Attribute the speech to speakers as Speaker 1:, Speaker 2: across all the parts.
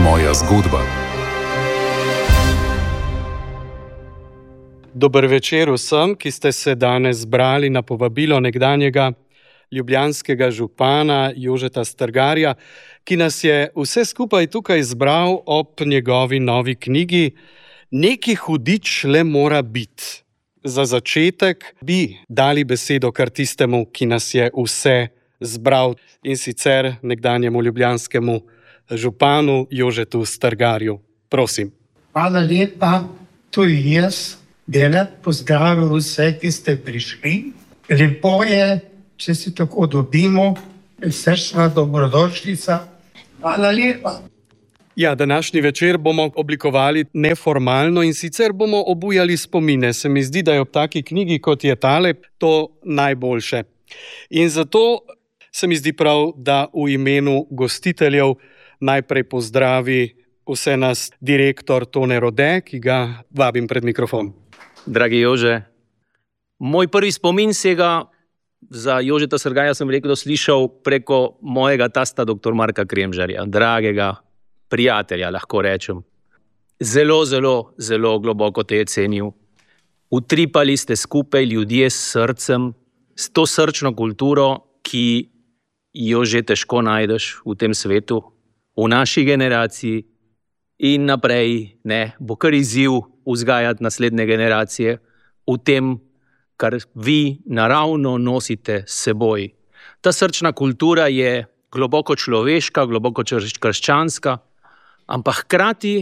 Speaker 1: Moja zgodba.
Speaker 2: Dober večer vsem, ki ste se danes zbrali na povabilo nekdanjega ljubljanskega župana Jožeta Strgarja, ki nas je vse skupaj tukaj zbral ob njegovi novi knjigi Neki hudič le mora biti. Za začetek bi dali besedo kar tistemu, ki nas je vse zbral, in sicer nekdanjemu ljubljanskemu županu Jožetu Strgarju. Prosim.
Speaker 3: Hvala lepa, tudi jaz bi rad pozdravil vse, ki ste prišli. Lepo je, če se tako dobimo, srčna dobrodošlica. Hvala lepa.
Speaker 2: Ja, današnji večer bomo oblikovali neformalno in sicer bomo obujali spomine. Se mi zdi, da je ob taki knjigi, kot je tale, to najboljše. In zato se mi zdi prav, da v imenu gostiteljev najprej pozdravi vse nas direktor Tone Rode, ki ga vabim pred mikrofon.
Speaker 4: Dragi Jože, moj prvi spomin sega za Jožeta Strgarja sem rekel, slišal preko mojega tasta dr. Marka Kremžarja, dragega prijatelja, lahko rečem. Zelo, zelo, zelo globoko te je cenil. Utripali ste skupaj ljudje s srcem, s to srčno kulturo, ki jo že težko najdeš v tem svetu, v naši generaciji in naprej, bo kar izziv vzgajati naslednje generacije v tem, kar vi naravno nosite s seboj. Ta srčna kultura je globoko človeška, globoko krščanska, ampak hkrati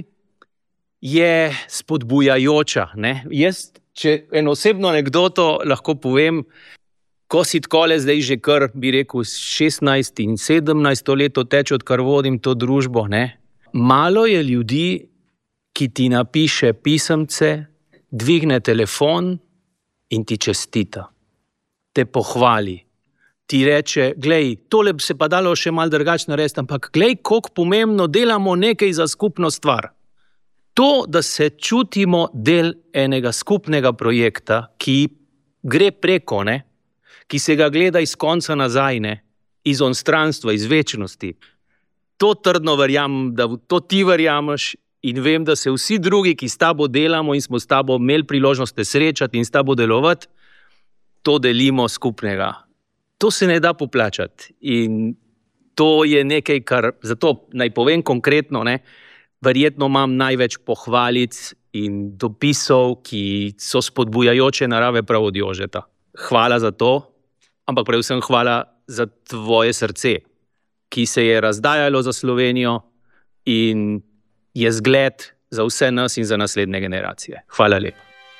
Speaker 4: je spodbujajoča. Jaz, če eno osebno anekdoto lahko povem, ko si tkole zdaj že kar, bi rekel, 16 in 17 leto teče, odkar vodim to družbo, malo je ljudi, ki ti napiše pisemce, dvigne telefon in ti čestita, te pohvali. Ti reče, glej, tole se pa dalo še malo drugače narediti, ampak glej, koliko pomembno delamo nekaj za skupno stvar. To, da se čutimo del enega skupnega projekta, ki gre preko, ki se ga gleda iz konca nazaj, iz onstranstva, iz večnosti. To trdno verjamem, da to ti verjameš in vem, da se vsi drugi, ki s tabo delamo in smo s tabo imeli priložnost te srečati in s tabo delovati, to delimo skupnega. To se ne da poplačati in to je nekaj, kar, zato naj povem konkretno, verjetno imam največ pohvalic in dopisov, ki so spodbujajoče narave prav od Jožeta. Hvala za to, ampak predvsem hvala za tvoje srce, ki se je razdajalo za Slovenijo in je zgled za vse nas in za naslednje generacije. Hvala lepa.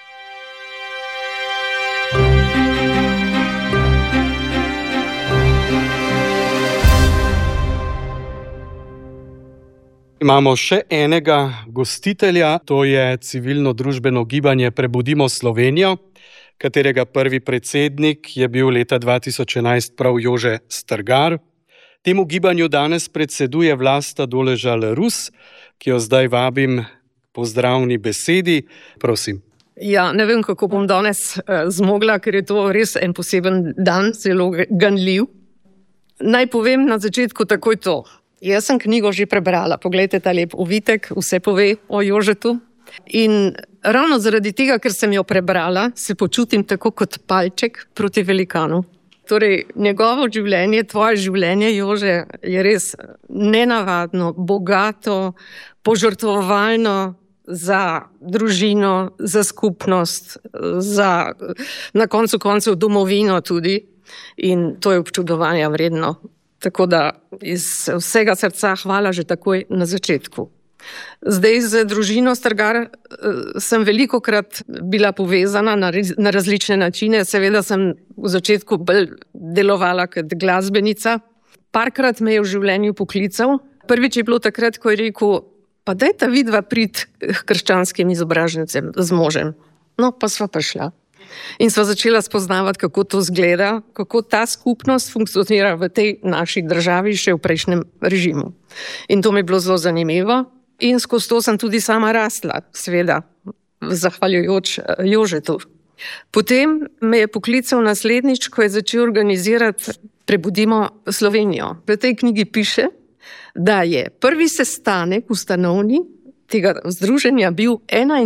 Speaker 2: Imamo še enega gostitelja, to je civilno-družbeno gibanje Prebudimo Slovenijo, katerega prvi predsednik je bil leta 2011 prav Jože Strgar. Temu gibanju danes predseduje Vlasta Doležal Rus, ki jo zdaj vabim pozdravni besedi. Prosim.
Speaker 5: Ja, ne vem, kako bom danes zmogla, ker je to res en poseben dan, zelo ganljiv. Naj povem na začetku takoj to. Jaz sem knjigo že prebrala, poglejte ta lep ovitek, vse pove o Jožetu. In ravno zaradi tega, ker sem jo prebrala, se počutim tako kot palček proti velikanu. Torej, njegovo življenje, tvoje življenje, Jože, je res nenavadno, bogato, požrtvovalno za družino, za skupnost, za na koncu koncev domovino tudi. In to je občudovanja vredno. Tako da iz vsega srca hvala že takoj na začetku. Zdaj z družino Strgar sem velikokrat bila povezana na različne načine. Seveda sem v začetku bolj delovala kot glasbenica. Parkrat me je v življenju poklical. Prvič je bilo takrat, ko je rekel, pa dajta vidva priti k krščanskim izobražencem z možem. No, pa sva prišla. In sva začela spoznavati, kako to zgleda, kako ta skupnost funkcionira v tej naši državi še v prejšnjem režimu. In to mi je bilo zelo zanimivo in skozi to sem tudi sama rasla, seveda, zahvaljujoč Jožetu. Potem me je poklical naslednjič, ko je začel organizirati Prebudimo Slovenijo. V tej knjigi piše, da je prvi sestanek ustanovni tega združenja bil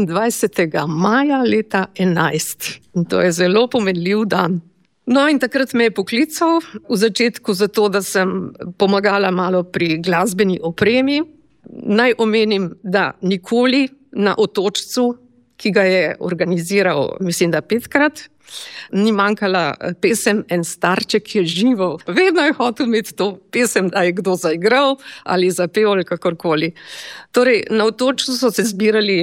Speaker 5: 21. maja leta 11. In to je zelo pomenljiv dan. No, in takrat me je poklical v začetku zato, da sem pomagala malo pri glasbeni opremi. Naj omenim, da nikoli na otočcu, ki ga je organiziral, mislim, da 5-krat, ni manjkala pesem En starček je živel. Vedno je hotel imeti to pesem, da je kdo zaigral ali zapel ali kakorkoli. Torej, na otočcu so se zbirali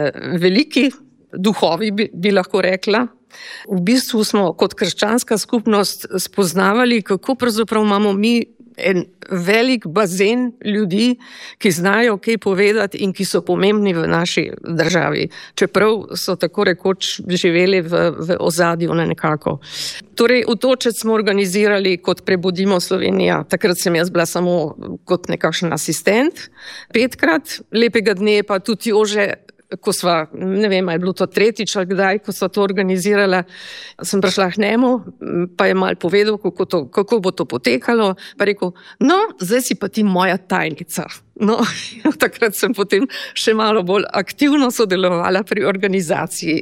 Speaker 5: veliki duhovi, bi lahko rekla. V bistvu smo kot krščanska skupnost spoznavali, kako pravzaprav imamo mi en velik bazen ljudi, ki znajo kaj povedati in ki so pomembni v naši državi, čeprav so tako rekoč živeli v ozadju nekako. Torej, otočec smo organizirali kot Prebudimo Slovenija, takrat sem jaz bila samo kot nekakšen asistent, 5-krat, lepega dne pa tudi Jože, ko sva, ne vem, je bilo to 3. ali kdaj, ko sva to organizirala, sem prišla k njemu, pa je malo povedal, kako bo to potekalo, pa rekel, no, zdaj si pa ti moja tajnica. No, takrat sem potem še malo bolj aktivno sodelovala pri organizaciji.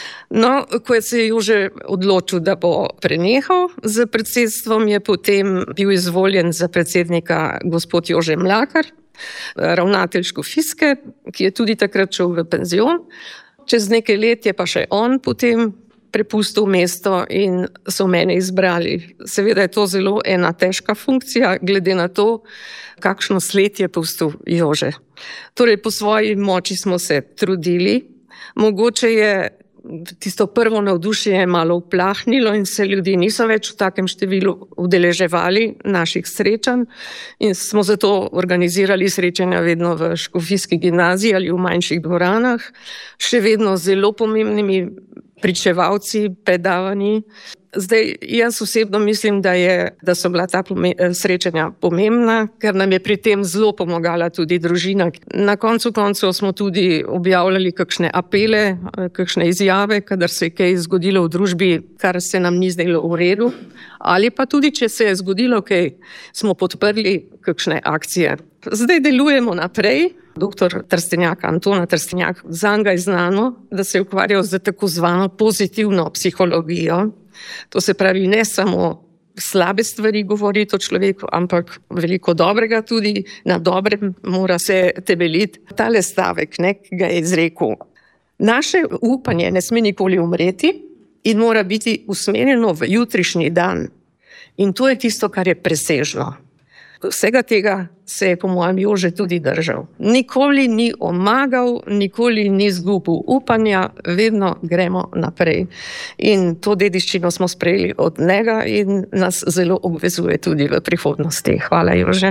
Speaker 5: No, ko se je Jože odločil, da bo prenehal z predsedstvom, je potem bil izvoljen za predsednika gospod Jože Mlakar, ravnatelj Škofijske, ki je tudi takrat šel v penzion. Čez nekaj let je pa še on potem prepustil mesto in so mene izbrali. Seveda je to zelo ena težka funkcija, glede na to, kakšno sled je pustil Jože. Torej, po svoji moči smo se trudili. Mogoče je tisto prvo navdušenje malo uplahnilo in se ljudi niso več v takem številu udeleževali naših srečanj in smo zato organizirali srečanja vedno v Škofijski gimnaziji ali v manjših dvoranah, še vedno zelo pomembnimi pričevalci, predavanji. Zdaj, jaz osebno mislim, da so bila ta srečanja pomembna, ker nam je pri tem zelo pomagala tudi družina. Na koncu koncev smo tudi objavljali kakšne apele, kakšne izjave, kadar se je kaj zgodilo v družbi, kar se nam ni zdelo v redu, ali pa tudi, če se je zgodilo kaj, smo podprli kakšne akcije. Zdaj delujemo naprej. Doktor Trstenjak, Antona Trstenjak, zanj je znano, da se je ukvarjal z tako zvano pozitivno psihologijo. To se pravi, ne samo slabe stvari govoriti o človeku, ampak veliko dobrega tudi, na dobrem mora se temeljiti. Tale stavek, ki ga je izrekel. Naše upanje ne sme nikoli umreti in mora biti usmerjeno v jutrišnji dan. In to je tisto, kar je presežno. Vsega tega se je po mojem Jože tudi držal. Nikoli ni omagal, nikoli ni izgubil upanja, vedno gremo naprej. In to dediščino smo sprejeli od njega in nas zelo obvezuje tudi v prihodnosti. Hvala, Jože.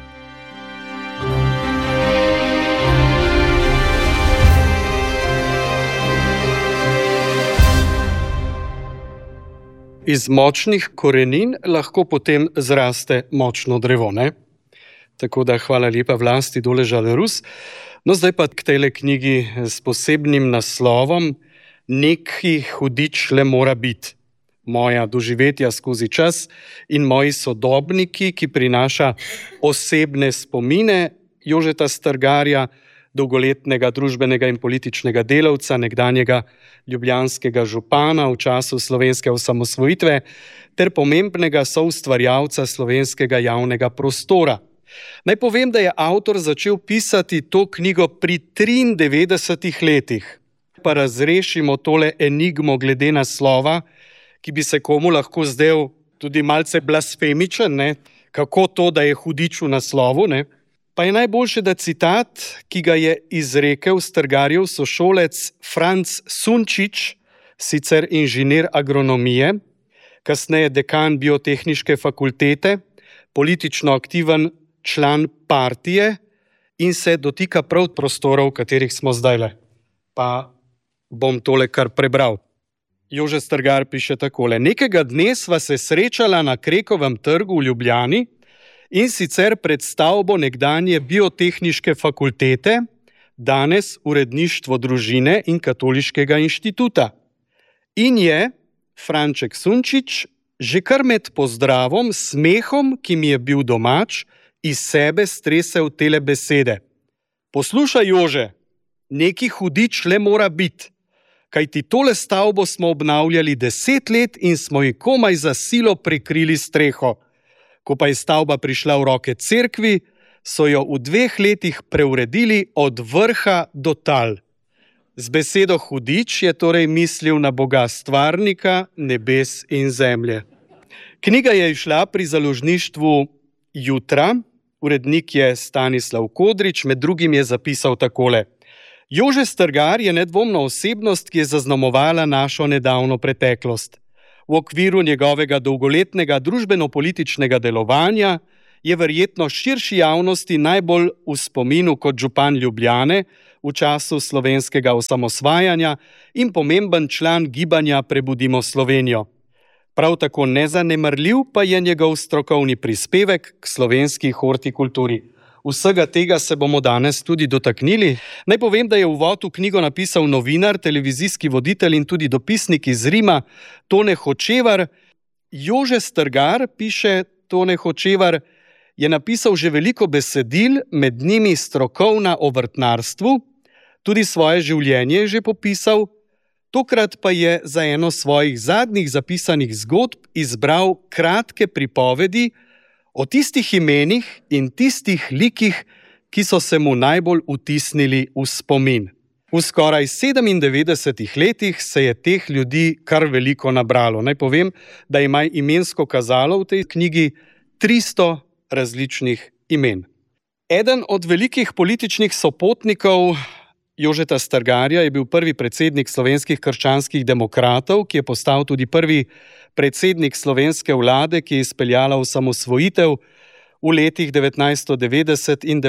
Speaker 2: Iz močnih korenin lahko potem zraste močno drevo, ne? Tako da hvala lepa Vlasti Doležal Rus. No, zdaj pa k tejle knjigi s posebnim naslovom Neki hudič le mora biti. Moja doživetja skozi čas in moji sodobniki, ki prinaša osebne spomine Jožeta Strgarja, dolgoletnega družbenega in političnega delavca, nekdanjega ljubljanskega župana v času slovenske osamosvojitve ter pomembnega soustvarjalca slovenskega javnega prostora. Naj povem, da je avtor začel pisati to knjigo pri 93 letih. Pa razrešimo tole enigmo glede naslova, ki bi se komu lahko zdel tudi malce blasfemičen, ne? Kako to, da je hudič v naslovu, ne? Pa je najboljše, da citat, ki ga je izrekel Strgarjev sošolec Franc Sunčič, sicer inženir agronomije, kasneje dekan biotehniške fakultete, politično aktiven član partije in se dotika prav prostorov, v katerih smo zdajle. Pa bom tole kar prebral. Jože Strgar piše takole. Nekega dne sva se srečala na Krekovem trgu v Ljubljani, in sicer pred stavbo nekdanje biotehniške fakultete, danes uredništvo družine in katoliškega inštituta. In je Franček Sunčič že kar med pozdravom, smehom, ki mi je bil domač, iz sebe stresel tele besede. Poslušaj, Jože, neki hudič le mora biti, kajti tole stavbo smo obnavljali 10 let in smo ji komaj za silo prekrili streho. Ko pa je stavba prišla v roke cerkvi, so jo v 2 letih preuredili od vrha do tal. Z besedo hudič je torej mislil na Boga stvarnika nebes in zemlje. Knjiga je izšla pri založništvu Jutra, urednik je Stanislav Kodrič, med drugim je zapisal takole. Jože Strgar je nedvomno osebnost, ki je zaznamovala našo nedavno preteklost. V okviru njegovega dolgoletnega družbeno-političnega delovanja je verjetno širši javnosti najbolj v spominu kot župan Ljubljane v času slovenskega osamosvajanja in pomemben član gibanja Prebudimo Slovenijo. Prav tako nezanemarljiv pa je njegov strokovni prispevek k slovenski hortikulturi. Vsega tega se bomo danes tudi dotaknili. Naj povem, da je uvod v knjigo napisal novinar, televizijski voditelj in tudi dopisnik iz Rima Tone Hočevar. Jože Strgar, piše Tone Hočevar, je napisal že veliko besedil, med njimi strokovna o vrtnarstvu, tudi svoje življenje je že popisal, tokrat pa je za eno svojih zadnjih zapisanih zgodb izbral kratke pripovedi o tistih imenih in tistih likih, ki so se mu najbolj vtisnili v spomin. V skoraj 97 letih se je teh ljudi kar veliko nabralo. Naj povem, da ima imensko kazalo v tej knjigi 300 različnih imen. Eden od velikih političnih sopotnikov Jožeta Strgarja je bil prvi predsednik slovenskih krščanskih demokratov, ki je postal tudi prvi predsednik slovenske vlade, ki je izpeljala osamosvojitev v letih 1990 in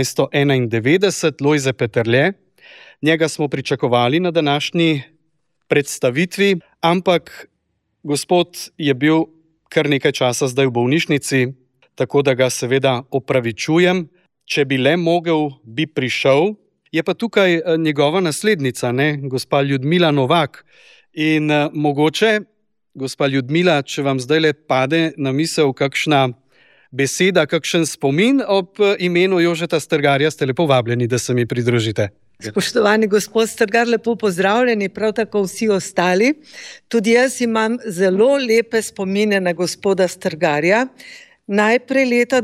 Speaker 2: 1991, Lojze Peterle. Njega smo pričakovali na današnji predstavitvi, ampak gospod je bil kar nekaj časa zdaj v bolnišnici, tako da ga seveda opravičujem. Če bi le mogel, bi prišel. Je pa tukaj njegova naslednica, gospa Ljudmila Novak. In mogoče, gospa Ljudmila, če vam zdaj le pade na misel kakšna beseda, kakšen spomin ob imenu Jožeta Strgarja, ste lepo vabljeni, da se mi pridružite.
Speaker 1: Spoštovani gospod Strgar, lepo pozdravljeni, prav tako vsi ostali. Tudi jaz imam zelo lepe spomine na gospoda Strgarja. Najprej leta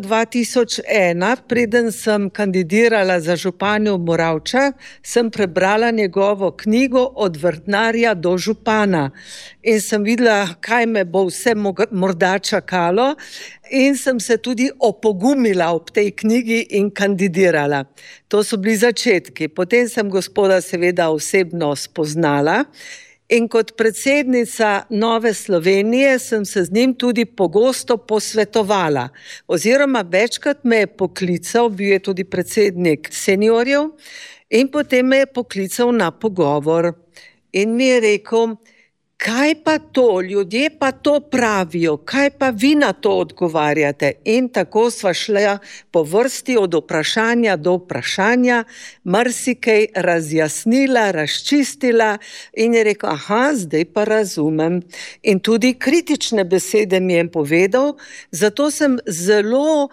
Speaker 1: 2001, preden sem kandidirala za županjo Moravča, sem prebrala njegovo knjigo Od vrtnarja do župana in sem videla, kaj me bo vse morda čakalo, in sem se tudi opogumila ob tej knjigi in kandidirala. To so bili začetki. Potem sem gospoda seveda osebno spoznala. In kot predsednica Nove Slovenije sem se z njim tudi pogosto posvetovala. Oziroma večkrat me je poklical, bil je tudi predsednik seniorjev, in potem me je poklical na pogovor. In mi je rekel, kaj pa to, ljudje pa to pravijo, kaj pa vi na to odgovarjate? In tako sva šla po vrsti od vprašanja do vprašanja, marsikaj razjasnila, razčistila in je rekel, zdaj pa razumem. In tudi kritične besede mi je povedal, zato sem zelo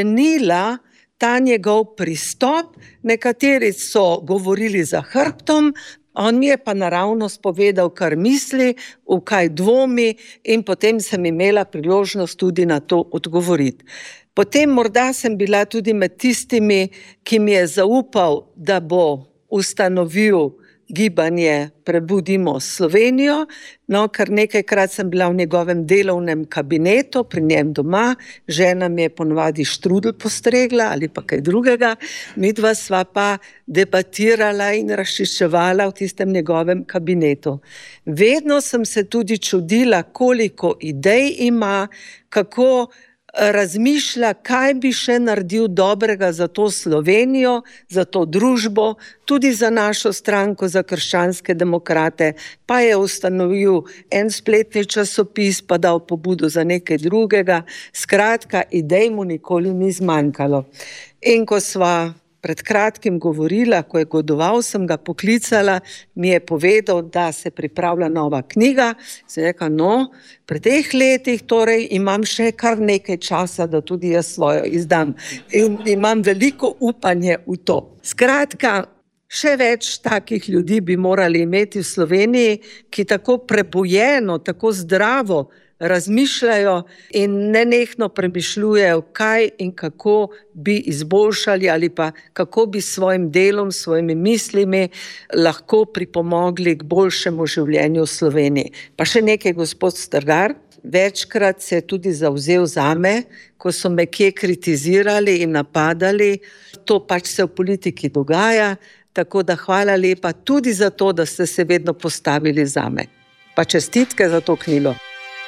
Speaker 1: cenila ta njegov pristop. Nekateri so govorili za hrbtom, on mi je pa naravnost povedal, kar misli, v kaj dvomi, in potem sem imela priložnost tudi na to odgovoriti. Potem morda sem bila tudi med tistimi, ki mi je zaupal, da bo ustanovil gibanje Prebudimo Slovenijo. Kar nekajkrat sem bila v njegovem delovnem kabinetu, pri njem doma, žena mi je ponovadi štrudel postregla ali pa kaj drugega, midva sva pa debatirala in razčiščevala v tistem njegovem kabinetu. Vedno sem se tudi čudila, koliko idej ima, kako razmišlja, kaj bi še naredil dobrega za to Slovenijo, za to družbo, tudi za našo stranko, za krščanske demokrate, pa je ustanovil en spletni časopis, pa dal pobudo za nekaj drugega. Skratka, idej mu nikoli ni zmanjkalo. In ko sva pred kratkim govorila, ko je godoval, sem ga poklicala, mi je povedal, da se pripravlja nova knjiga. Sem rekla, pri teh letih torej imam še kar nekaj časa, da tudi jaz svojo izdam. In imam veliko upanje v to. Skratka, še več takih ljudi bi morali imeti v Sloveniji, ki tako prebujeno, tako zdravo razmišljajo in nenehno premišljujejo, kaj in kako bi izboljšali ali pa kako bi s svojim delom, svojimi mislimi lahko pripomogli k boljšemu življenju v Sloveniji. Pa še nekaj, gospod Strgar, večkrat se je tudi zavzel zame, ko so me kje kritizirali in napadali. To pač se v politiki dogaja, tako da hvala lepa tudi za to, da ste se vedno postavili zame. Pa čestitke za to knjigo.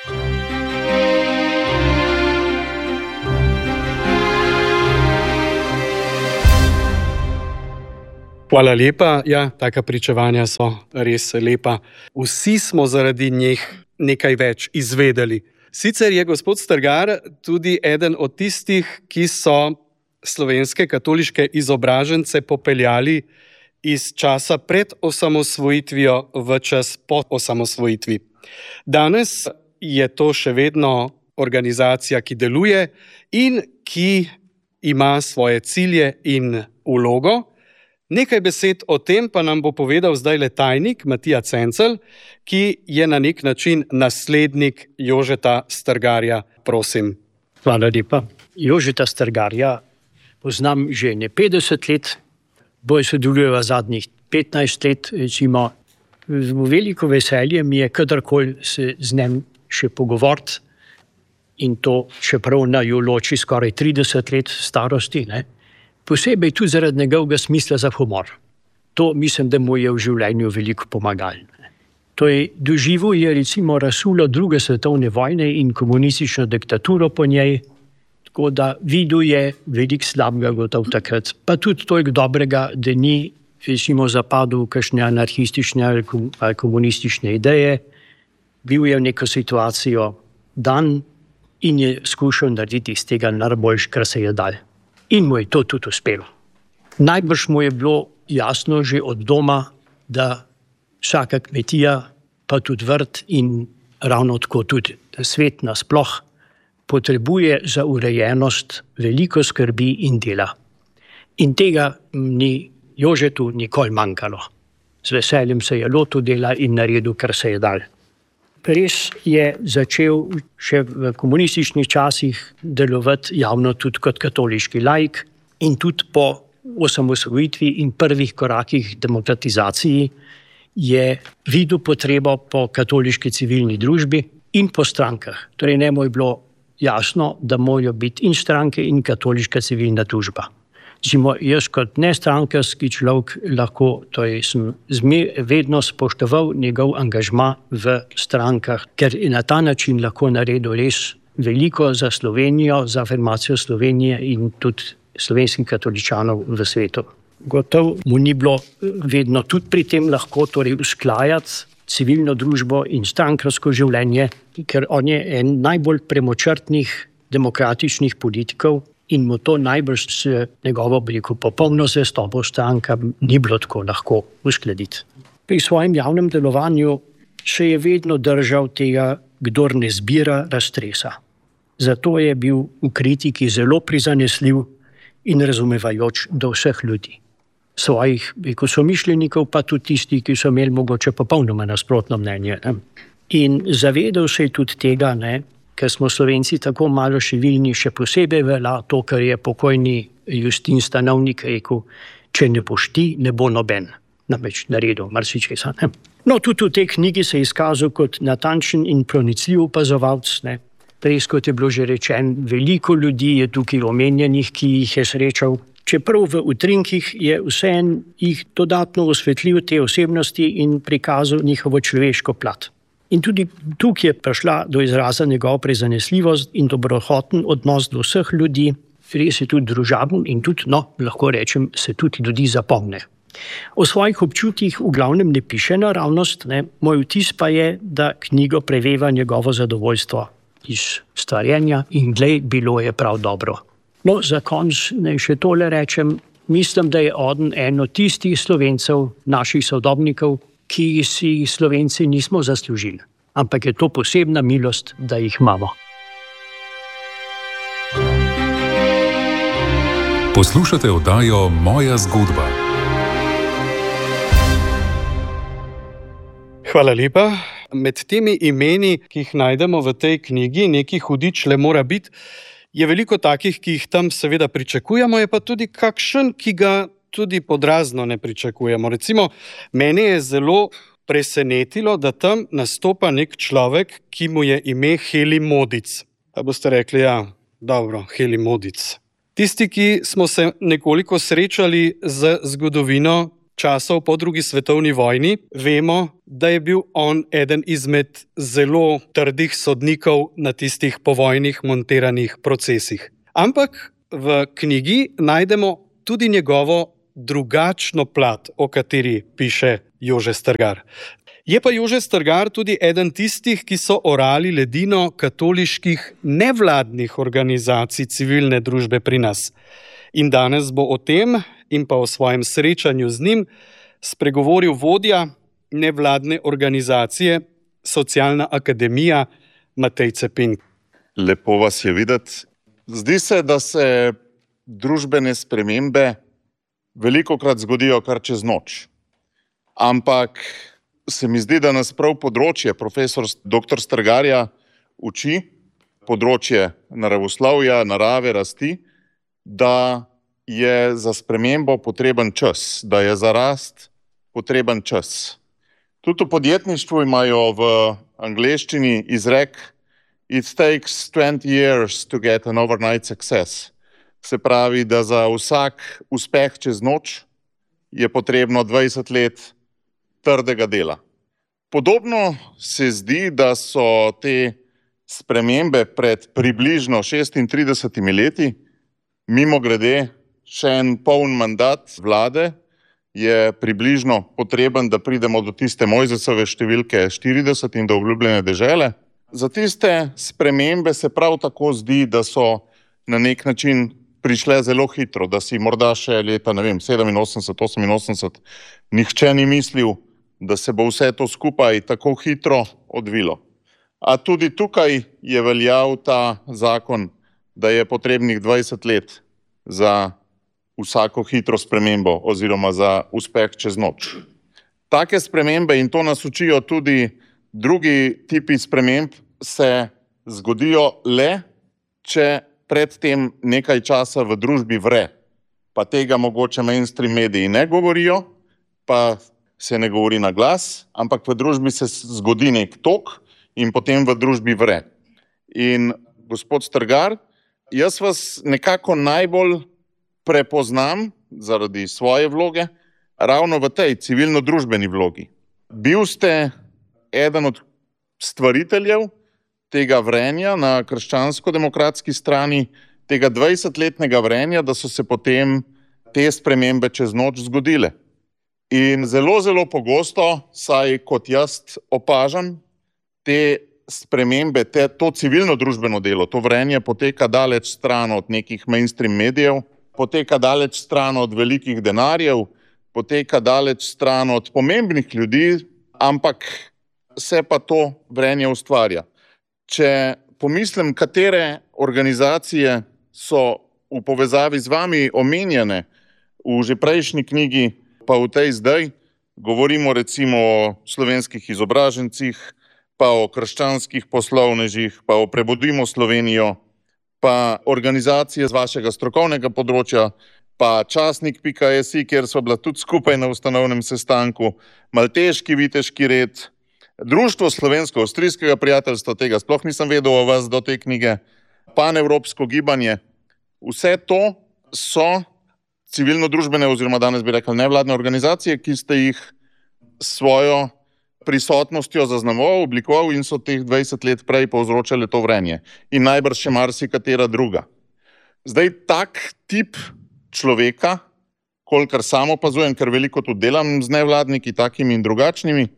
Speaker 2: Hvala lepa. Ja, taka pričevanja so res lepa. Vsi smo zaradi njih nekaj več izvedeli. Sicer je gospod Strgar tudi eden od tistih, ki so slovenske katoliške izobražence popeljali iz časa pred osamosvojitvijo v čas po osamosvojitvi. Danes je to še vedno organizacija, ki deluje in ki ima svoje cilje in vlogo. Nekaj besed o tem pa nam bo povedal zdajle tajnik Matija Cencel, ki je na nek način naslednik Jožeta Strgarja. Prosim.
Speaker 6: Hvala lepa. Jožeta Strgarja poznam že ne 50 let, bolj sodelujeva zadnjih 15 let, recimo. Veliko veselje mi je kadarkoli se z njim še pogovoriti in to čeprav naju loči skoraj 30 let starosti, ne? Posebej tudi zaradi njegovega smisla za humor. To mislim, da mu je v življenju veliko pomagalo. To je doživel je recimo razsulo 2. svetovne vojne in komunistično diktaturo po njej, tako da videl je veliko slabega gotov takrat. Pa tudi toliko dobrega, da ni recimo zapadel v kakšne anarhistične ali komunistične ideje. Bil je v neko situacijo dan in je skušal narediti iz tega najboljše, kar se je dal. In mu je to tudi uspelo. Najbrž mu je bilo jasno že od doma, da vsaka kmetija, pa tudi vrt in ravno tako tudi svet nasploh potrebuje za urejenost veliko skrbi in dela. In tega ni Jožetu nikoli manjkalo. Z veseljem se je lotil dela in naredil, kar se je dal. Res je začel še v komunističnih časih delovati javno tudi kot katoliški laik in tudi po osamosvojitvi in prvih korakih demokratizaciji je videl potrebo po katoliški civilni družbi in po strankah. Torej njemu je bilo jasno, da morajo biti in stranke in katoliška civilna družba. Jaz kot nestrankarski človek lahko, torej sem vedno spoštoval njegov angažma v strankah, ker je na ta način lahko naredil res veliko za Slovenijo, za afirmacijo Slovenije in tudi slovenskih katoličanov v svetu. Gotovo mu ni bilo vedno tudi pri tem lahko torej usklajati civilno družbo in strankarsko življenje, ker on je en najbolj premočrtnih demokratičnih politikov, in mu to najbrž s njegovo popolno zvestobo strankam ni bilo tako lahko uskladiti. Pri svojem javnem delovanju se je vedno držal tega, kdor ne zbira, raztresa. Zato je bil v kritiki zelo prizanesljiv in razumevajoč do vseh ljudi. Svojih somišljenikov pa tudi tisti, ki so imeli mogoče popolnoma nasprotno mnenje. In zavedal se je tudi tega, ker smo Slovenci tako malo številni, še posebej velja to, kar je pokojni Justin Stanovnik rekel, če ne boš ti, ne bo noben. Namreč naredil marsičesa. No, tudi v tej knjigi se je izkazal kot natančen in pronicljiv opazovalec. Res, kot je bilo že rečeno, veliko ljudi je tukaj omenjenih, ki jih je srečal. Čeprav v utrinkih je vseeno jih dodatno osvetlil te osebnosti in prikazal njihovo človeško plat. In tudi tukaj je prišla do izraza njegova prizanesljivost in dobrohoten odnos do vseh ljudi, res je tudi družaben in tudi, lahko rečem, se tudi ljudi zapomne. O svojih občutjih v glavnem ne piše naravnost, moj vtis pa je, da knjigo preveva njegovo zadovoljstvo iz stvarjenja in glej, bilo je prav dobro. No, za konec naj še tole rečem, mislim, da je on en od tistih Slovencev, naših sodobnikov, ki si Slovenci nismo zaslužili. Ampak je to posebna milost, da jih imamo.
Speaker 7: Poslušate oddajo Moja zgodba.
Speaker 2: Hvala lepa. Med temi imeni, ki jih najdemo v tej knjigi, neki hudič le mora biti, je veliko takih, ki jih tam seveda pričakujemo, je pa tudi kakšen, ki ga tudi podrazno ne pričakujemo. Recimo, mene je zelo presenetilo, da tam nastopa nek človek, ki mu je ime Heli Modic. Pa boste rekli, ja, dobro, Heli Modic. Tisti, ki smo se nekoliko srečali z zgodovino časov po drugi svetovni vojni, vemo, da je bil on eden izmed zelo trdih sodnikov na tistih povojnih montiranih procesih. Ampak v knjigi najdemo tudi njegovo drugačno plat, o kateri piše Jože Strgar. Je pa Jože Strgar tudi eden tistih, ki so orali ledino katoliških nevladnih organizacij civilne družbe pri nas. In danes bo o tem in pa o svojem srečanju z njim spregovoril vodja nevladne organizacije Socialna akademija Matej Cepin.
Speaker 8: Lepo vas je videti. Zdi se, da se družbene spremembe velikokrat zgodijo kar čez noč. Ampak se mi zdi, da nas prav področje profesor dr. Strgarja uči, področje naravoslovja, narave, rasti, da je za spremembo potreben čas, da je za rast potreben čas. Tudi v podjetništvu imajo v angleščini izrek It takes 20 years to get an overnight success. Se pravi, da za vsak uspeh čez noč je potrebno 20 let trdega dela. Podobno se zdi, da so te spremembe pred približno 36 leti, mimogrede, še en poln mandat vlade je približno potreben, da pridemo do tiste Mojzesove številke 40 in do obljubljene dežele. Za tiste spremembe se prav tako zdi, da so na nek način prišle zelo hitro, da si morda še leta 87, 88 nihče ni mislil, da se bo vse to skupaj tako hitro odvilo. A tudi tukaj je veljal ta zakon, da je potrebnih 20 let za vsako hitro spremembo oziroma za uspeh čez noč. Take spremembe, in to nas učijo tudi drugi tipi sprememb, se zgodijo le, če predtem nekaj časa v družbi vre. Pa tega mogoče mainstream mediji ne govorijo, pa se ne govori na glas, ampak v družbi se zgodi nek tok in potem v družbi vre. In gospod Strgar, jaz vas nekako najbolj prepoznam zaradi svoje vloge ravno v tej civilno-družbeni vlogi. Bil ste eden od stvariteljev tega vrenja na krščansko-demokratski strani, tega 20-letnega vrenja, da so se potem te spremembe čez noč zgodile. In zelo, zelo pogosto, saj kot jaz opažam, te spremembe, to civilno-družbeno delo, to vrenje poteka daleč stran od nekih mainstream medijev, poteka daleč stran od velikih denarjev, poteka daleč stran od pomembnih ljudi, ampak se pa to vrenje ustvarja. Če pomislim, katere organizacije so v povezavi z vami omenjene v že prejšnji knjigi, pa v tej zdaj, govorimo recimo o slovenskih izobražencih, pa o krščanskih poslovnežih, pa o Prebudimo Slovenijo, pa organizacije z vašega strokovnega področja, pa časnik.si, kjer sva bila tudi skupaj na ustanovnem sestanku, Malteški viteški red, Društvo slovensko-avstrijskega prijateljstva, tega sploh nisem vedel o vas do te knjige, Panevropsko gibanje. Vse to so civilno-družbene oziroma danes bi rekel nevladne organizacije, ki ste jih svojo prisotnostjo zaznamoval, oblikoval in so teh 20 let prej povzročali to vrenje. In najbrž še marsikatera druga. Zdaj, tak tip človeka, kolikor sam opazujem, ker veliko tudi delam z nevladniki, takimi in drugačnimi,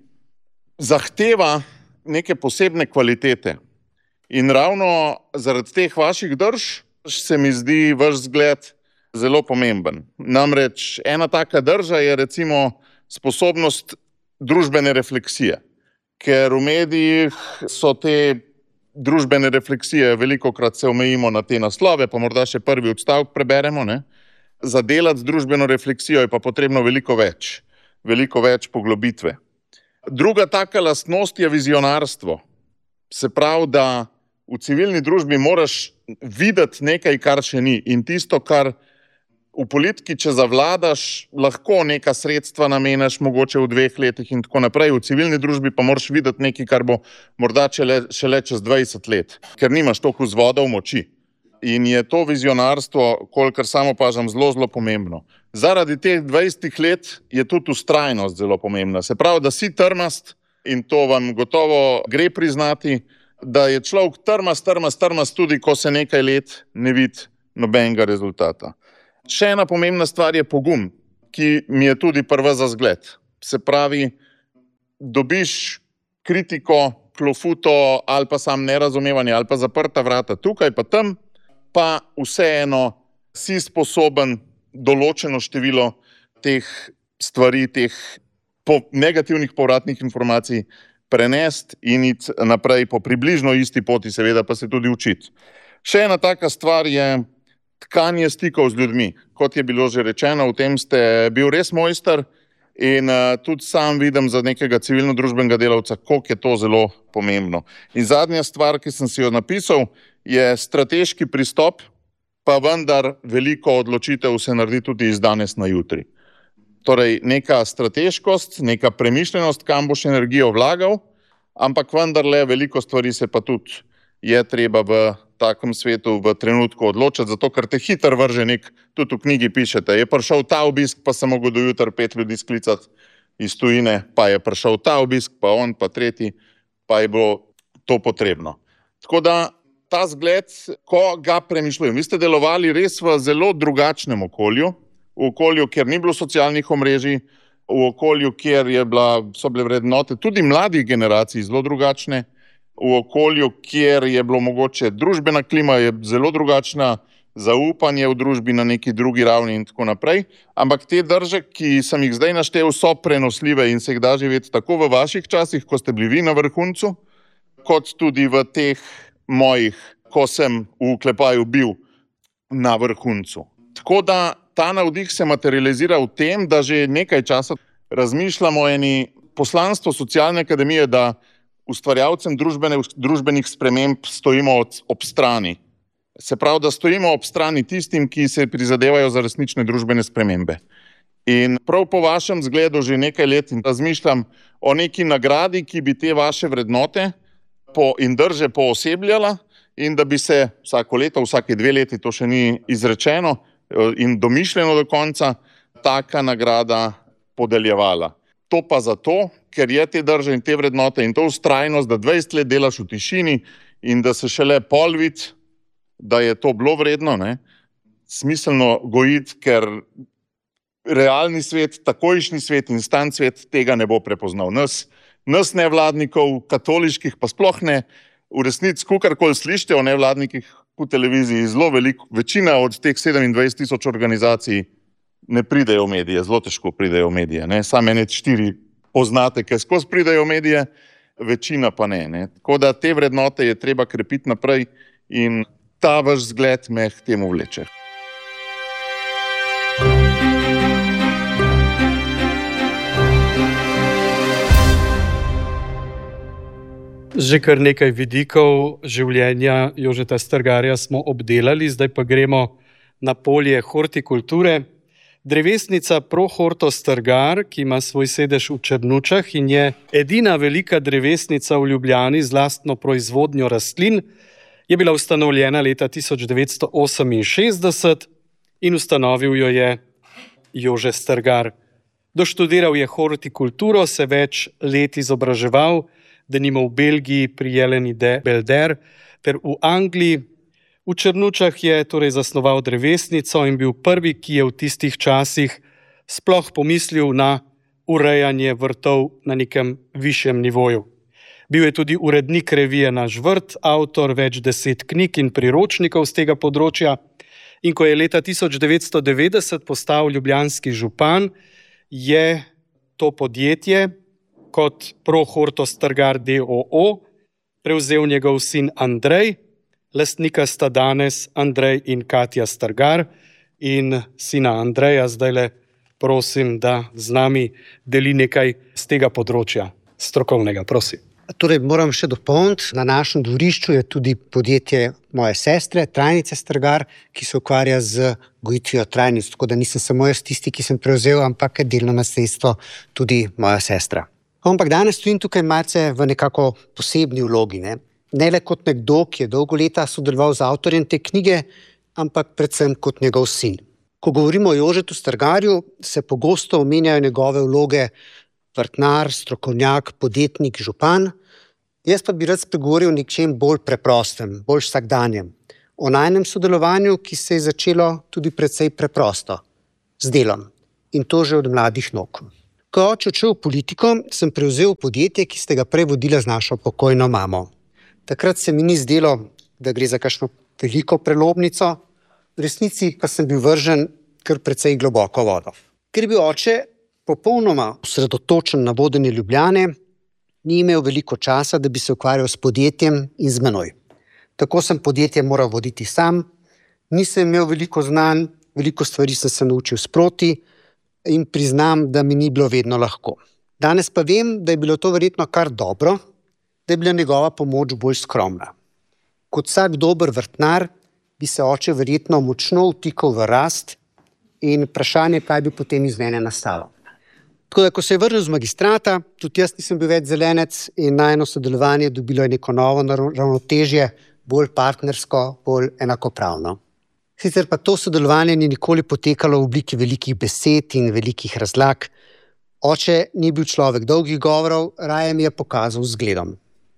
Speaker 8: zahteva neke posebne kvalitete. In ravno zaradi teh vaših drž se mi zdi vaš zgled zelo pomemben. Namreč ena taka drža je recimo sposobnost družbene refleksije, ker v medijih so te družbene refleksije, velikokrat se omejimo na te naslove, pa morda še prvi odstavek preberemo, ne? Za delati družbeno refleksijo je pa potrebno veliko več poglobitve. Druga taka lastnost je vizionarstvo. Se pravi, da v civilni družbi moraš videti nekaj, kar še ni. In tisto, kar v politiki, če zavladaš, lahko neka sredstva namenaš mogoče v 2 letih in tako naprej. V civilni družbi pa moraš videti nekaj, kar bo morda šele čez 20 let, ker nimaš toliko vzvodov moči. In je to vizionarstvo, kolikor samo opažam, zelo pomembno. Zaradi teh 20 let je tudi vztrajnost zelo pomembna. Se pravi, da si trmast, in to vam gotovo gre priznati, da je človek trmast tudi, ko se nekaj let ne vidi nobenega rezultata. Še ena pomembna stvar je pogum, ki mi je tudi prva za zgled. Se pravi, dobiš kritiko, klofuto ali pa sam nerazumevanje ali pa zaprta vrata tukaj pa tam, pa vseeno si sposoben določeno število teh stvari, teh negativnih povratnih informacij prenesti in iti naprej po približno isti poti, seveda pa se tudi učiti. Še ena taka stvar je tkanje stikov z ljudmi. Kot je bilo že rečeno, v tem ste bil res mojster in tudi sam vidim za nekega civilno-družbenega delavca, koliko je to zelo pomembno. In zadnja stvar, ki sem si jo napisal, je strateški pristop, pa vendar veliko odločitev se naredi tudi iz danes na jutri. Torej neka strateškost, neka premišljenost, kam boš energijo vlagal, ampak vendarle veliko stvari se pa tudi je treba v takem svetu v trenutku odločiti, zato ker te hitro vrže tudi v knjigi pišete, je prišel ta obisk, pa se mogel do jutra 5 ljudi sklicati iz tujine, pa je prišel ta obisk, pa on, pa tretji, pa je bilo to potrebno. Tako da ta zgled, ko ga premišljujem, vi ste delovali res v zelo drugačnem okolju, v okolju, kjer ni bilo socialnih omrežij, v okolju, kjer so bile vrednote tudi mladih generacij zelo drugačne, v okolju, kjer je bilo mogoče družbena klima je zelo drugačna, zaupanje v družbi na neki drugi ravni in tako naprej. Ampak te drže, ki sem jih zdaj naštel, so prenosljive in se jih da živeti tako v vaših časih, ko ste bili vi na vrhuncu, kot tudi v teh mojih, ko sem v oklepaju bil na vrhuncu. Tako da ta navdih se materializira v tem, da že nekaj časa razmišljamo o eni poslanstvu Socialne akademije, da ustvarjalcem družbenih sprememb stojimo ob strani. Se pravi, da stojimo ob strani tistim, ki se prizadevajo za resnične družbene spremembe. In prav po vašem zgledu že nekaj let razmišljam o neki nagradi, ki bi te vaše vrednote in drže poosebljala in da bi se vsako leto, vsake 2 leti, to še ni izrečeno in domišljeno do konca, taka nagrada podeljevala. To pa zato, ker je te drže in te vrednote in to vztrajnost, da 20 let delaš v tišini in da se šele pol vidi, da je to bilo vredno, smiselno gojiti, ker realni svet, takojšnji svet in stan svet tega ne bo prepoznal. Nas nevladnikov, katoliških pa sploh ne, v resnici, kakorkoli slišite o nevladnikih po televiziji, zelo veliko, večina od teh 27,000 organizacij ne pridejo v medije, zelo težko pridejo v medije. Samo 4 poznate, ki skozi pridejo v medije, večina pa ne. Tako da te vrednote je treba krepiti naprej in ta vaš zgled me k temu vleče.
Speaker 2: Že kar nekaj vidikov življenja Jožeta Strgarja smo obdelali, zdaj pa gremo na polje hortikulture. Drevesnica Pro-Horto Strgar, ki ima svoj sedež v Črnučah in je edina velika drevesnica v Ljubljani z lastno proizvodnjo rastlin, je bila ustanovljena leta 1968 in ustanovil jo je Jože Strgar. Doštudiral je hortikulturo, se več let izobraževal, denimo v Belgiji pri Jeleni de Belder ter v Angliji. V Črnučah je torej zasnoval drevesnico in bil prvi, ki je v tistih časih sploh pomislil na urejanje vrtov na nekem višjem nivoju. Bil je tudi urednik revije Naš vrt, avtor več 10 knjig in priročnikov z tega področja In ko je leta 1990 postal ljubljanski župan, je to podjetje kot Pro Horto Strgar d.o.o. prevzel njegov sin Andrej, lastnika sta danes Andrej in Katja Strgar, in sina Andreja zdajle prosim, da z nami deli nekaj z tega področja strokovnega, prosim.
Speaker 9: Torej, moram še dopolniti, na našem dvorišču je tudi podjetje moje sestre, Trajnice Strgar, ki se ukvarja z gojitvijo trajnic, tako da nisem samo jaz tisti, ki sem prevzel, ampak je delno nasledstvo tudi moja sestra. Ampak danes stojim tukaj malce v nekako posebni vlogi, ne le kot nekdo, ki je dolgo leta sodeloval z avtorjem te knjige, ampak predvsem kot njegov sin. Ko govorimo o Jožetu Strgarju, se pogosto omenjajo njegove vloge vrtnar, strokovnjak, podjetnik, župan. Jaz pa bi rad spregovoril o nečem bolj preprostem, bolj vsakdanjem. O najinem sodelovanju, ki se je začelo tudi precej preprosto, z delom. In to že od mladih nog. Ko je oče odšel v politiko, sem prevzel podjetje, ki ste ga prej vodila z našo pokojno mamo. Takrat se mi ni zdelo, da gre za kakšno veliko prelomnico, v resnici pa sem bil vržen kar precej globoko vodo. Ker je bil oče popolnoma osredotočen na vodenje Ljubljane, ni imel veliko časa, da bi se ukvarjal s podjetjem in z menoj. Tako sem podjetje moral voditi sam, nisem imel veliko znanj, veliko stvari sem se naučil sproti in priznam, da mi ni bilo vedno lahko. Danes pa vem, da je bilo to verjetno kar dobro, da je bila njegova pomoč bolj skromna. Kot vsak dober vrtnar bi se oče verjetno močno vtikal v rast in vprašanje, kaj bi potem iz mene nastalo. Tako da, ko se je vrnil z magistrata, tudi jaz nisem bil več zelenec in najino sodelovanje dobilo neko novo ravnotežje, bolj partnersko, bolj enakopravno. Sicer pa to sodelovanje ni nikoli potekalo v obliki velikih besed in velikih razlag. Oče ni bil človek dolgih govorov, raje mi je pokazal zgledom.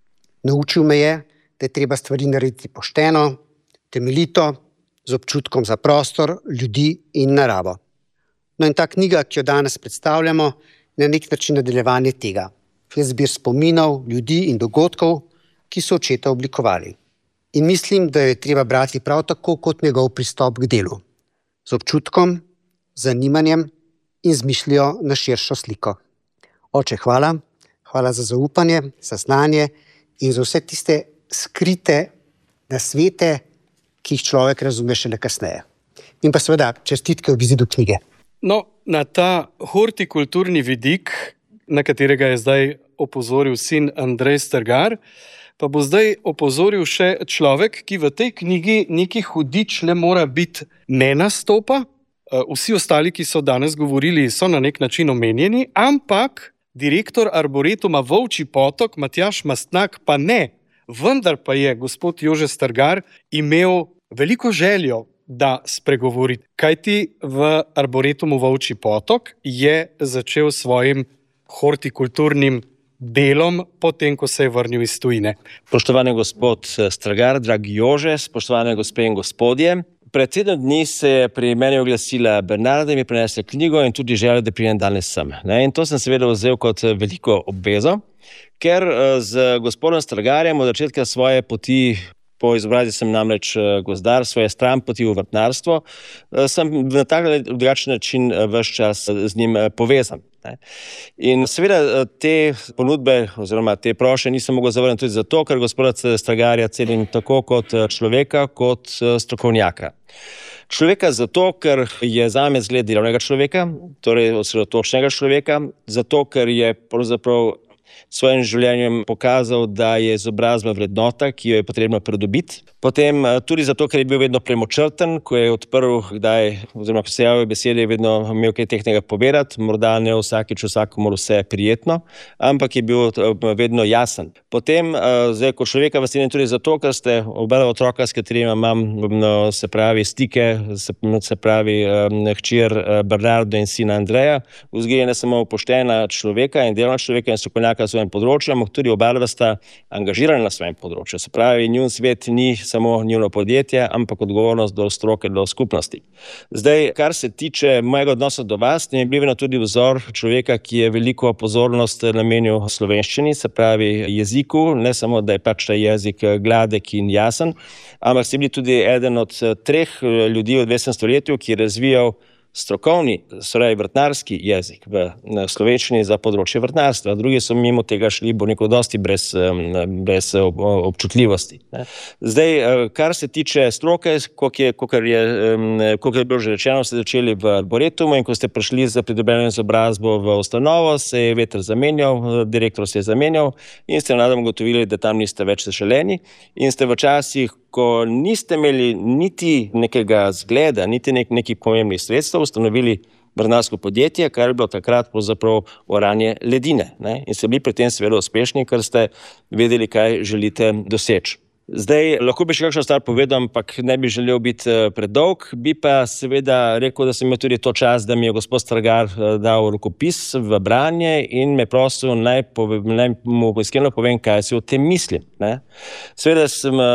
Speaker 9: Naučil me je, da je treba stvari narediti pošteno, temeljito, z občutkom za prostor, ljudi in naravo. No in ta knjiga, ki jo danes predstavljamo, je na nek način nadaljevanje tega. Je zbir spominov, ljudi in dogodkov, ki so očeta oblikovali. In mislim, da jo je treba brati prav tako kot njegov pristop k delu. Z občutkom, zanimanjem in z mislijo na širšo sliko. Oče, hvala. Hvala za zaupanje, za znanje in za vse tiste skrite nasvete, ki jih človek razume šele kasneje. In pa seveda čestitke ob izidu knjige.
Speaker 2: No, na ta hortikulturni vidik, na katerega je zdaj opozoril sin Andrej Strgar, pa bo zdaj opozoril še človek, ki v tej knjigi neki hudič le mora biti ne nastopa. Vsi ostali, ki so danes govorili, so na nek način omenjeni, ampak direktor Arboretuma Volčji Potok, Matjaž Mastnak, pa ne. Vendar pa je gospod Jože Strgar imel veliko željo, da spregovori. Kajti v Arboretumu Volčji Potok je začel svojim hortikulturnim delom, potem, ko se je vrnil iz tujine.
Speaker 10: Spoštovani gospod Strgar, dragi Jože, spoštovane gospe in gospodje, pred 7 dni se je pri meni oglasila Bernarda in mi prinesla knjigo in tudi želja, da pridem danes sem. In to sem seveda vzel kot veliko obvezo, ker z gospodom Strgarjem od začetka svoje poti, po izobrazbi sem namreč gozdar, svoje stran poti v vrtnarstvo, sem na tak ali drugačen način ves čas z njim povezan. In seveda te ponudbe oziroma te prošnje nisem mogel zavrniti tudi zato, ker gospoda Strgarja cenim tako kot človeka, kot strokovnjaka. Človeka zato, ker je zame zgled delovnega človeka, torej osredotočenega človeka, zato, ker je pravzaprav svojim življenjem pokazal, da je izobrazba vrednota, ki jo je potrebno pridobiti. Potem tudi zato, ker je bil vedno premočrten, ko je odprl kdaj, oziroma ko se javil besede, je vedno imel kaj tehnega povedati, morda ne vsakič vsakomur vse prijetno, ampak je bil vedno jasen. Potem, zdaj kot človeka vas cenim tudi zato, ker ste oba otroka, s katerima imam se pravi stike, se pravi hčer Bernardo in sina Andreja, vzgajali ne samo poštena človeka in delovna človeka in strokovnjaka, svojem področju, ampak tudi oba sta angažirana na svojem področju. Se pravi, njun svet ni samo njuno podjetje, ampak odgovornost do stroke, do skupnosti. Zdaj, kar se tiče mojega odnosa do vas, mi je bil tudi vzor človeka, ki je veliko pozornost namenil slovenščini, se pravi jeziku, ne samo, da je pač ta jezik gladek in jasen, ampak ste bili tudi eden od 3 ljudi v 20. stoletju, ki je razvijal strokovni, vrtnarski jezik v slovenščini za področje vrtnarstva. Drugi so mimo tega šli dosti brez občutljivosti. Zdaj, kar se tiče stroke, kot je bilo že rečeno, ste začeli v Arboretumu in ko ste prišli za pridobljeno izobrazbo v ustanovo, se je veter zamenjal, direktor se je zamenjal in ste nadam ugotovili, da tam niste več zaželeni in ste v časih, ko niste imeli niti nekega zgleda, niti nekih pomembnih sredstev, ustanovili vrtnarsko podjetje, kar je bilo takrat pravzaprav oranje ledine. In ste bili pri tem seveda uspešni, ker ste vedeli, kaj želite doseči. Zdaj, lahko bi še kakšno stvar povedal, ampak ne bi želel biti predolg, bi pa seveda rekel, da sem imel tudi to čas, da mi je gospod Strgar dal rokopis v branje in me prosil, naj mu iskreno povem, kaj si o tem mislim. Seveda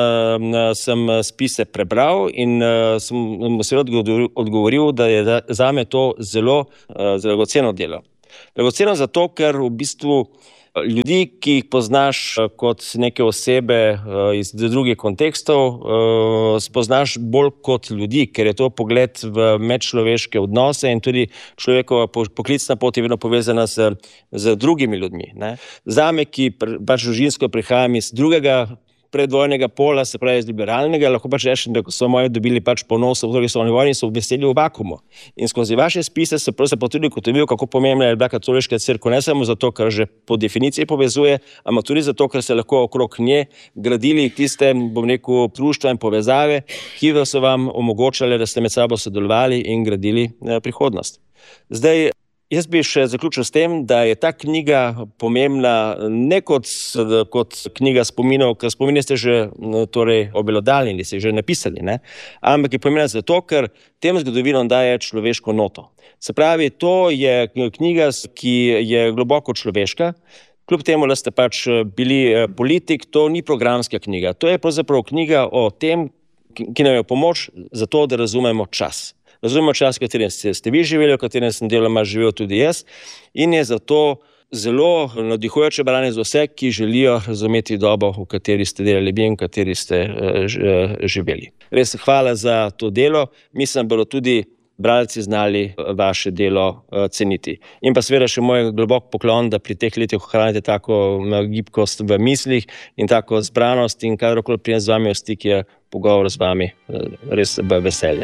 Speaker 10: sem spise prebral in sem mu seveda odgovoril, da je zame to zelo dragoceno delo. Dragoceno zato, ker v bistvu ljudi, ki jih poznaš kot neke osebe iz drugih kontekstov, spoznaš bolj kot ljudi, ker je to pogled v medčloveške odnose in tudi človekova poklicna pot je vedno povezana z drugimi ljudmi. Zame, ki pač družinsko prihajam iz drugega predvojnega pola, se pravi iz liberalnega, lahko pač rečem, da so moji dobili pač ponos v drugi svetovni vojni in so veseli v vakuumu. In skozi vaše spise se pravzaprav tudi ugotovil, kako pomembna je bila katoliška cerkev, ne samo zato, ker že po definiciji povezuje, ampak tudi zato, ker se lahko okrog nje gradili tiste, društva in povezave, ki so vam omogočale, da ste med sabo sodelovali in gradili prihodnost. Zdaj, jaz bi še zaključil s tem, da je ta knjiga pomembna ne kot knjiga spominov, ker spomine ste že obelodaljeni, ste že napisali, ampak je pomembna zato, ker tem zgodovinom daje človeško noto. Se pravi, to je knjiga, ki je globoko človeška, kljub temu, da ste pač bili politik, to ni programska knjiga. To je pravzaprav knjiga o tem, ki nam je pomoč za to, da razumemo čas. Razumemo čas, v katerem ste vi živeli, v katerem sem deloma živel tudi jaz in je zato zelo navdihujoče branje za vse, ki želijo razumeti dobo, v kateri ste delali vi in v kateri ste živeli. Res hvala za to delo, mislim, da bodo tudi bralci znali vaše delo ceniti. In pa seveda še moj globok poklon, da pri teh letih ohranite tako gibkost v mislih in tako zbranost in kadarkoli pridem z vami v stik, je pogovor z vami res veselje.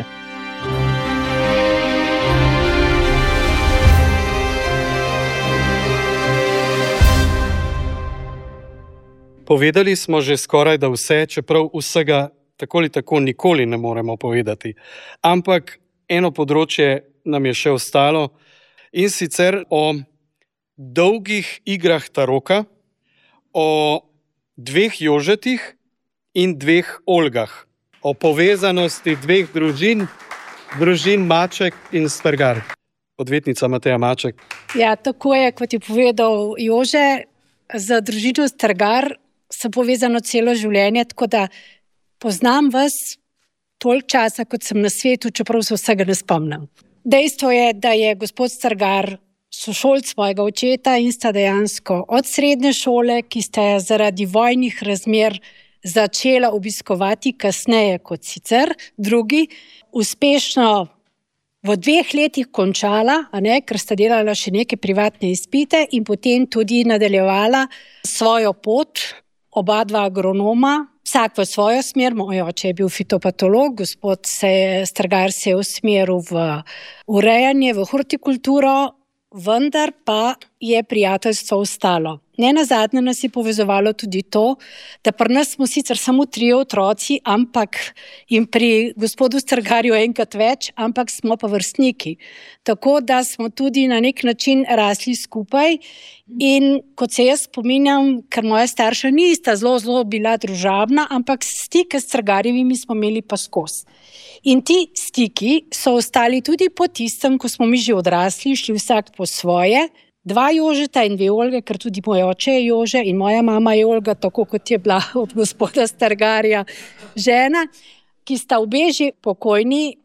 Speaker 2: Povedali smo že skoraj da vse, čeprav vsega tako ali tako nikoli ne moremo povedati. Ampak eno področje nam je še ostalo in sicer o dolgih igrah taroka, o 2 Jožetih in 2 Olgah, o povezanosti 2 družin Maček in Strgar. Odvetnica Mateja Maček.
Speaker 11: Ja, tako je, kot je povedal Jože, za družino Strgar sem povezano celo življenje, tako da poznam vas toliko časa, kot sem na svetu, čeprav se vsega ne spomnim. Dejstvo je, da je gospod Strgar sošolc svojega očeta in sta dejansko od srednje šole, ki sta zaradi vojnih razmer začela obiskovati kasneje kot sicer drugi, uspešno v 2 letih končala, ker sta delala še neke privatne izpite in potem tudi nadaljevala svojo pot, oba 2 agronoma, vsak v svojo smer, moj oče je bil fitopatolog, gospod Strgar se je usmeril v urejanje, v hortikulturo, vendar pa je prijateljstvo ostalo. Ne nazadnje nas je povezovalo tudi to, da pri nas smo sicer samo 3 otroci, ampak in pri gospodu Strgarju enkrat več, ampak smo pa vrstniki. Tako da smo tudi na nek način rasli skupaj in kot se jaz spominjam, ker moja starša nista zelo bila družabna, ampak stike s Strgarjevimi smo imeli pa skozi. In ti stiki so ostali tudi po tistem, ko smo mi že odrasli, šli vsak po svoje, 2 Jožeta in 2 Olge, ker tudi moj oče je Jože in moja mama je Olga, tako kot je bila od gospoda Strgarja žena, ki sta obe že pokojni,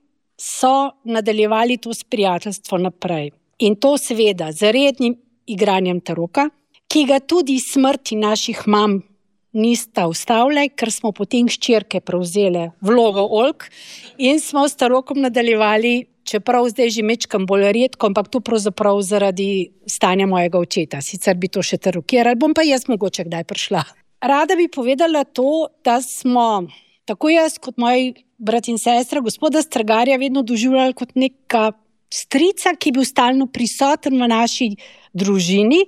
Speaker 11: so nadaljevali to prijateljstvo naprej. In to seveda z rednim igranjem taroka, ki ga tudi smrti naših mam nista ustavljali, ker smo potem hčerke prevzele vlogo Olg in smo s tarokom nadaljevali, čeprav zdaj že mečkam bolj redko, ampak to pravzaprav zaradi stanja mojega očeta. Sicer bi to še tarokirali, bom pa jaz mogoče kdaj prišla. Rada bi povedala to, da smo tako jaz kot moj brat in sestra gospoda Strgarja vedno doživljali kot neka strica, ki je bil stalno prisoten v naši družini,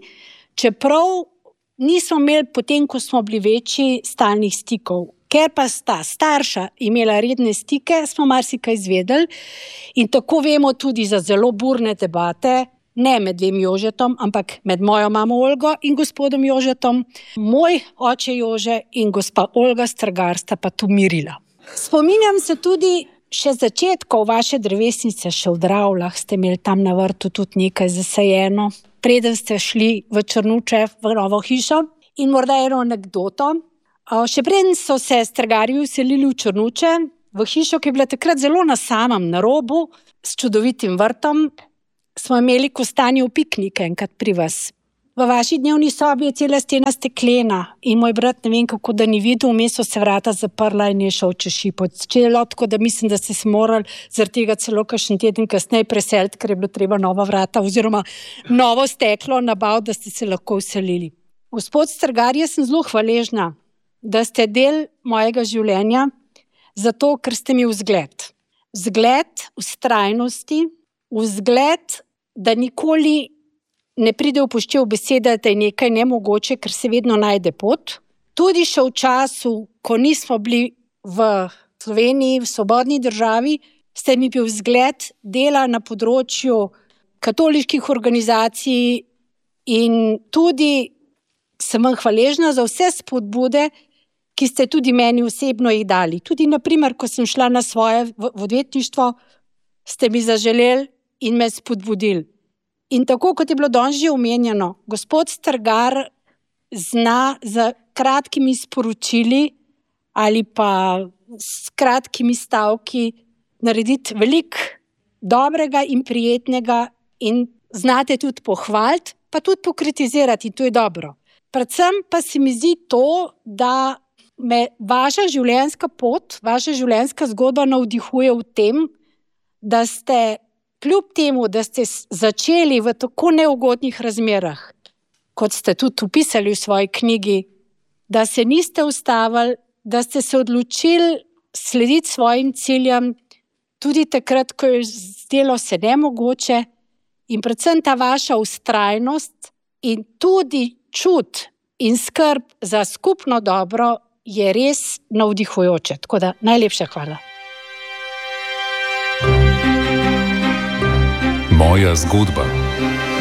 Speaker 11: čeprav nismo imeli potem, ko smo bili večji, stalnih stikov. Ker pa sta starša imela redne stike, smo marsikaj izvedeli in tako vemo tudi za zelo burne debate, ne med 2 Jožetom, ampak med mojo mamo Olgo in gospodom Jožetom. Moj oče Jože in gospa Olga Strgar sta pa to mirila. Spominjam se tudi še začetkov vaše drevesnice, še v Dravljah ste imeli tam na vrtu tudi nekaj zasajeno, preden ste šli v Črnuče v novo hišo. In morda eno anekdoto. Še preden so se Strgarji vselili v Črnuče, v hišo, ki je bila takrat zelo na samem, na robu, s čudovitim vrtom, smo imeli kostanjev piknike enkrat pri vas. V vaši dnevni sobi je cela stena steklena in moj brat ne vem kako, da ni videl, vmes so se vrata zaprla in je šel čez šipo. Tako da mislim, da ste se morali zaradi tega celo kakšen teden kasneje preseliti, ker je bilo treba nova vrata oziroma novo steklo nabaviti, da ste se lahko vselili. Gospod Strgar, jaz sem zelo hvaležna, da ste del mojega življenja, zato ker ste mi vzgled. Vzgled vztrajnosti, vzgled, da nikoli ne pride v poštev beseda, da je nekaj nemogoče, ker se vedno najde pot. Tudi še v času, ko nismo bili v Sloveniji, v svobodni državi, ste mi bil vzgled dela na področju katoliških organizacij in tudi sem vam hvaležna za vse spodbude, ki ste tudi meni osebno jih dali. Tudi, naprimer, ko sem šla na svoje v odvetništvo, ste mi zaželeli in me spodbudili. In tako, kot je bilo danes že omenjeno, gospod Strgar zna z kratkimi sporočili ali pa s kratkimi stavki narediti veliko dobrega in prijetnega in znate tudi pohvaliti, pa tudi pokritizirati, in to je dobro. Predvsem pa se mi zdi to, da me vaša življenjska pot, vaša življenjska zgodba navdihuje v tem, da ste kljub temu, da ste začeli v tako neugodnih razmerah, kot ste tudi opisali v svoji knjigi, da se niste ustavili, da ste se odločili slediti svojim ciljem, tudi takrat, ko je zdelo se nemogoče, in predvsem ta vaša vztrajnost in tudi čut in skrb za skupno dobro je res navdihujoče. Tako da najlepša hvala.
Speaker 7: Moja zgodba.